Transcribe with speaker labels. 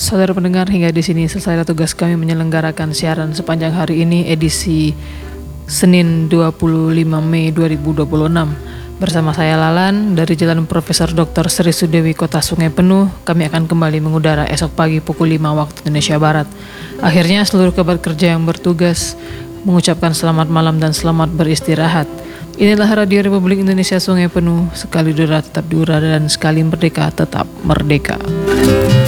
Speaker 1: Saudara pendengar, hingga di sini selesai tugas kami menyelenggarakan siaran sepanjang hari ini edisi Senin 25 Mei 2026. Bersama saya Lalan dari Jalan Profesor Dr. Sri Sudewi, Kota Sungai Penuh. Kami akan kembali mengudara esok pagi pukul 5 waktu Indonesia Barat. Akhirnya seluruh kerabat kerja yang bertugas mengucapkan selamat malam dan selamat beristirahat. Inilah Radio Republik Indonesia Sungai Penuh, sekali udara tetap diudara dan sekali merdeka tetap merdeka.